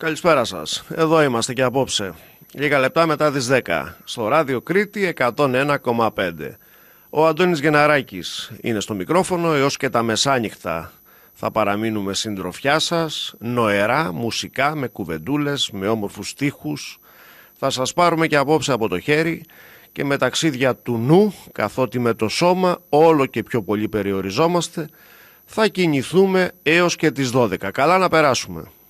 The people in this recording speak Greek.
Καλησπέρα σας. Εδώ είμαστε και απόψε. Λίγα λεπτά μετά τις 10. Στο ράδιο Κρήτη 101,5. Ο Αντώνης Γεναράκης είναι στο μικρόφωνο έως και τα μεσάνυχτα. Θα παραμείνουμε συντροφιά σας, νοερά, μουσικά, με κουβεντούλες, με όμορφους στίχους. Θα σας πάρουμε και απόψε από το χέρι και με ταξίδια του νου, καθότι με το σώμα όλο και πιο πολύ περιοριζόμαστε, θα κινηθούμε έως και τις 12. Καλά να περάσουμε.